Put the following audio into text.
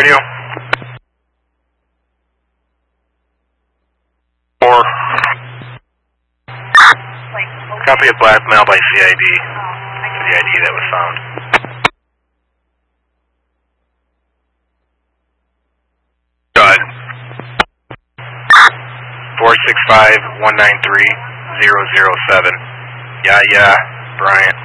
radio. 4. Copy of blackmail by CID for the ID that was found. Go ahead. 465-193-007. Yeah, Bryant.